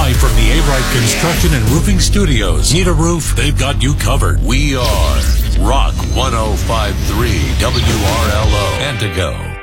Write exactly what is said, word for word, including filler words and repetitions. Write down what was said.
Live from the A-Rite Construction and Roofing Studios. Need a roof? They've got you covered. We are Rock one oh five point three W R L O, Antigo.